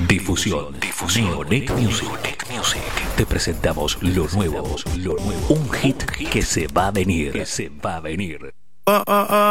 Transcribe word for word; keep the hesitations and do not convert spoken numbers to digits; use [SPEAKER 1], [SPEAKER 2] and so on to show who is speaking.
[SPEAKER 1] Difusión. Difusión. Neonic Music. Music. Te presentamos lo nuevo. Lo nuevo. Un hit que se va a venir. Que se va a venir.